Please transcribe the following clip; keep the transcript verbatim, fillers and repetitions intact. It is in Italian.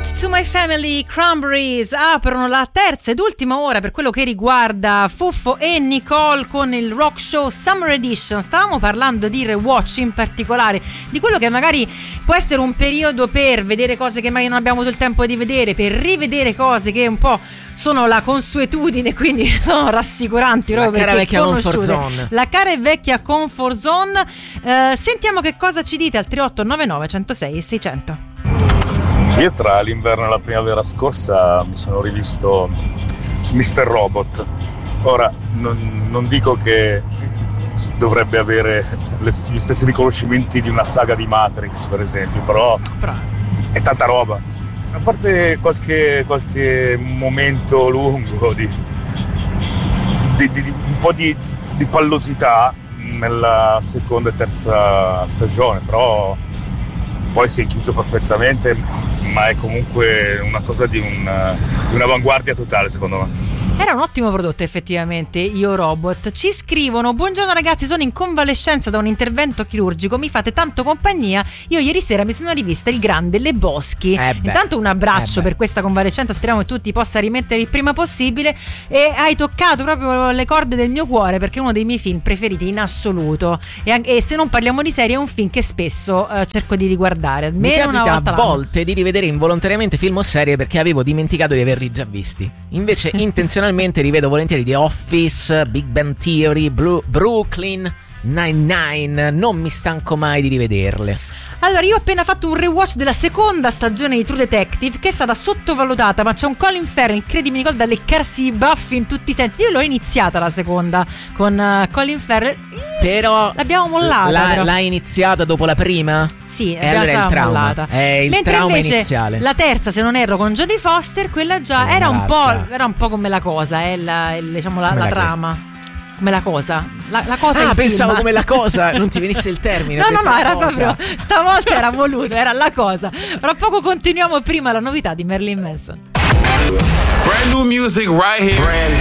Salute to my family, Cranberries aprono la terza ed ultima ora per quello che riguarda Fuffo e Nicole con il Rock Show Summer Edition. Stavamo parlando di rewatch, in particolare di quello che magari può essere un periodo per vedere cose che magari non abbiamo avuto il tempo di vedere, per rivedere cose che un po' sono la consuetudine, quindi sono rassicuranti. La cara vecchia comfort zone. La cara e vecchia comfort zone. Eh, sentiamo che cosa ci dite al tre otto nove nove uno zero sei sei zero zero. Io tra l'inverno e la primavera scorsa mi sono rivisto mister Robot. Ora, non, non dico che dovrebbe avere le, gli stessi riconoscimenti di una saga di Matrix, per esempio, però è tanta roba. A parte qualche, qualche momento lungo di, di, di, di un po' di, di pallosità nella seconda e terza stagione, però poi si è chiuso perfettamente, ma è comunque una cosa di, un, di un'avanguardia totale, secondo me. Era un ottimo prodotto, effettivamente. Io Robot. Ci scrivono: buongiorno ragazzi, sono in convalescenza da un intervento chirurgico, mi fate tanto compagnia. Io ieri sera mi sono rivista Il Grande Lebowski. eh Intanto un abbraccio eh per questa convalescenza, speriamo che tu ti possa rimettere il prima possibile. E hai toccato proprio le corde del mio cuore, perché è uno dei miei film preferiti in assoluto. E, anche, e se non parliamo di serie, è un film che spesso uh, cerco di riguardare almeno mi capita una volta a volte l'anno. Di rivedere involontariamente film o serie perché avevo dimenticato di averli già visti. Invece intenzionalmente rivedo volentieri The Office, Big Bang Theory, Blue, Brooklyn Nine-Nine. Non mi stanco mai di rivederle. Allora, io ho appena fatto un rewatch della seconda stagione di True Detective, che è stata sottovalutata, ma c'è un Colin Farrell incredibile, Nicole, da leccarsi i baffi in tutti i sensi. Io l'ho iniziata la seconda con uh, Colin Farrell, però l'abbiamo mollata. La, però. L'hai iniziata dopo la prima? Sì, e allora è il trauma. Mollata. È il Mentre trauma invece iniziale. La terza, se non erro, con Jodie Foster, quella già eh, era un po', era un po' come la cosa, eh, la, il, diciamo la, la, la trama. Come la cosa, la, la cosa. Ah, pensavo film. come la cosa, non ti venisse il termine. No, no, no, era cosa. proprio stavolta era voluto, era la cosa. Fra poco continuiamo, prima la novità di Marilyn Manson. Brand new music right here. Brand